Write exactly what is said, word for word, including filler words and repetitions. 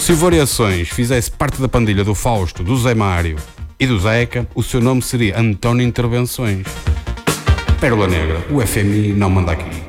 Se o Variações fizesse parte da pandilha do Fausto, do Zé Mário e do Zeca, o seu nome seria António Intervenções. Pérola Negra, o F M I não manda aqui.